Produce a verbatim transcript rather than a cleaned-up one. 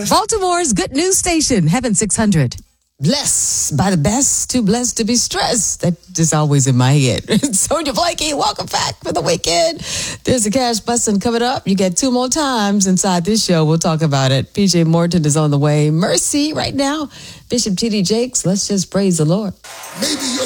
Baltimore's good news station, Heaven six hundred. Blessed by the best, too blessed to be stressed. That is always in my head. Sonia Blakey, welcome back for the weekend. There's a cash busting coming up. You get two more times inside this show. We'll talk about it. P J Morton is on the way. Mercy right now. Bishop T D Jakes, let's just praise the Lord. Maybe you're